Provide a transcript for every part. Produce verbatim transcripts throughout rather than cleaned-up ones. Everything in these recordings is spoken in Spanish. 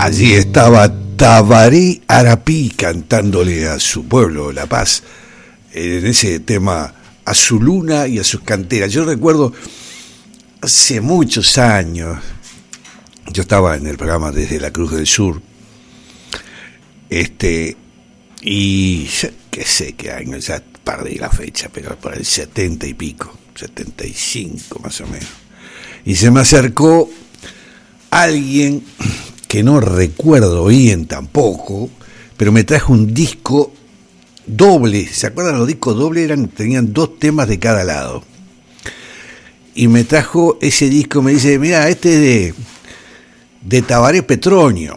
Allí estaba Tabaré Arapí cantándole a su pueblo, La Paz, en ese tema a su luna y a sus canteras. Yo recuerdo hace muchos años, yo estaba en el programa Desde la Cruz del Sur, este, y qué sé qué año, ya perdí la fecha, pero por el setenta y pico, setenta y cinco más o menos. Y se me acercó alguien que no recuerdo bien tampoco, pero me trajo un disco doble. ¿Se acuerdan? Los discos dobles eran, tenían dos temas de cada lado. Y me trajo ese disco, me dice, mira, este es de, de Tabaré Petronio,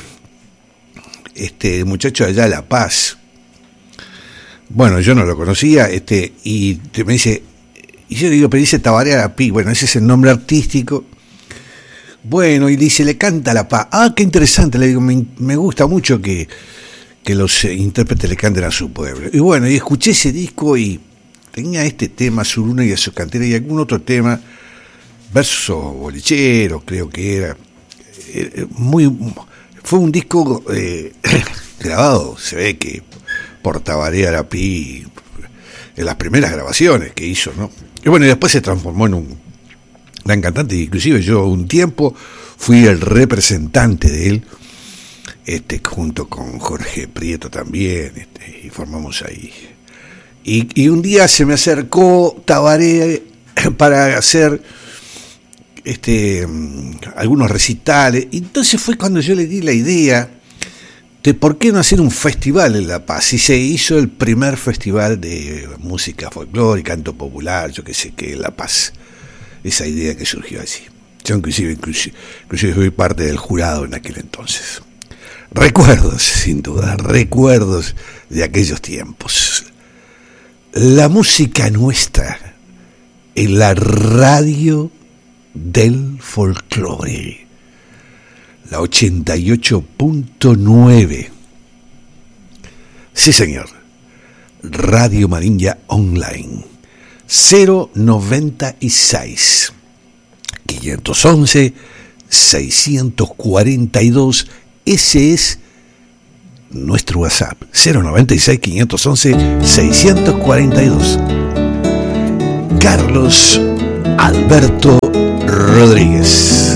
este muchacho allá de La Paz. Bueno, yo no lo conocía, este, y me dice, y yo digo, pero dice Tabaré Arapí, bueno, ese es el nombre artístico. Bueno, y dice, le canta La Paz. Ah, qué interesante, le digo, me, me gusta mucho que, que los intérpretes le canten a su pueblo. Y bueno, y escuché ese disco y tenía este tema, su luna y a su cantera, y algún otro tema, verso bolichero, creo que era. Eh, muy, fue un disco eh, grabado, se ve que por Tabaré Arapí, en las primeras grabaciones que hizo, ¿no? Y bueno, y después se transformó en un gran cantante, inclusive yo un tiempo fui el representante de él, este, junto con Jorge Prieto también, este, y formamos ahí. Y, y un día se me acercó Tabaré para hacer este, algunos recitales, y entonces fue cuando yo le di la idea de por qué no hacer un festival en La Paz, y se hizo el primer festival de música folclórica, canto popular, yo qué sé qué, en La Paz. Esa idea que surgió allí. Yo inclusive, inclusive, inclusive fui parte del jurado en aquel entonces. Recuerdos, sin duda, recuerdos de aquellos tiempos. La música nuestra en la radio del folclore. La ochenta y ocho punto nueve. Sí, señor. Radio Marinha Online. cero noventa y seis, quinientos once, seiscientos cuarenta y dos. Ese es nuestro WhatsApp. cero noventa y seis, quinientos once, seiscientos cuarenta y dos. Carlos Alberto Rodríguez.